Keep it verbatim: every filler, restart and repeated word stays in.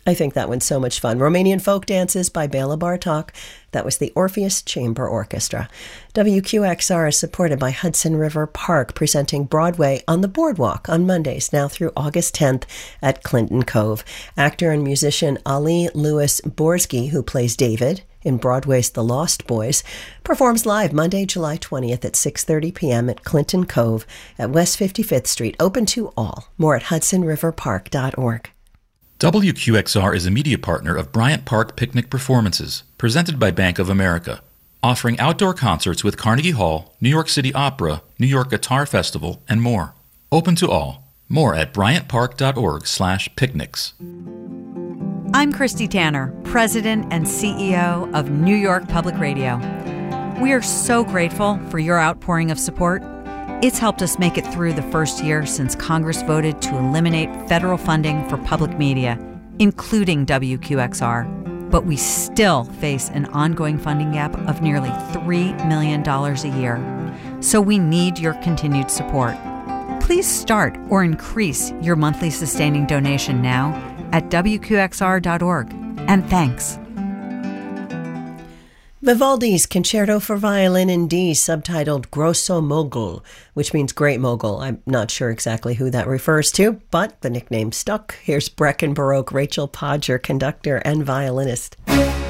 I think that one's so much fun. Romanian Folk Dances by Bela Bartok. That was the Orpheus Chamber Orchestra. W Q X R is supported by Hudson River Park, presenting Broadway on the Boardwalk on Mondays, now through August tenth at Clinton Cove. Actor and musician Ali Louis Borsky, who plays David in Broadway's The Lost Boys, performs live Monday, July twentieth at six thirty p.m. at Clinton Cove at West fifty-fifth Street, open to all. More at hudson river park dot org. W Q X R is a media partner of Bryant Park Picnic Performances, presented by Bank of America, offering outdoor concerts with Carnegie Hall, New York City Opera, New York Guitar Festival, and more. Open to all. More at bryant park dot org slash picnics. I'm Christy Tanner, President and C E O of New York Public Radio. We are so grateful for your outpouring of support. It's helped us make it through the first year since Congress voted to eliminate federal funding for public media, including W Q X R. But we still face an ongoing funding gap of nearly three million dollars a year. So we need your continued support. Please start or increase your monthly sustaining donation now at w q x r dot org. And thanks. Vivaldi's Concerto for Violin in D, subtitled Grosso Mogul, which means great mogul. I'm not sure exactly who that refers to, but the nickname stuck. Here's Brecken Baroque Rachel Podger, conductor and violinist.